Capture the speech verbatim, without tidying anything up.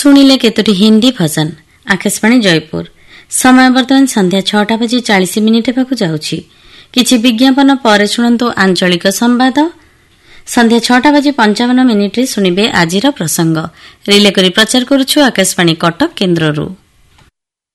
ଶୁଣିଲେ କେତୋଟି ହିନ୍ଦୀ ଭଜନ। ଆକାଶବାଣୀ ଜୟପୁର। ସମୟ ବର୍ତ୍ତମାନ ସନ୍ଧ୍ୟା ଛଅଟା ବାଜି ଚାଳିଶ ମିନିଟ୍ ହେବାକୁ ଯାଉଛି। କିଛି ବିଜ୍ଞାପନ ପରେ ଶୁଣନ୍ତୁ ଆଞ୍ଚଳିକ ସମ୍ବାଦ। ସନ୍ଧ୍ୟା ଛଅଟା ବାଜି ପଞ୍ଚାବନ ମିନିଟ୍ରେ ଶୁଣିବେ ଆଜିର ପ୍ରସଙ୍ଗ। ରିଲେ କରି ପ୍ରଚାର କରୁଛୁ ଆକାଶବାଣୀ କଟକ କେନ୍ଦ୍ରରୁ।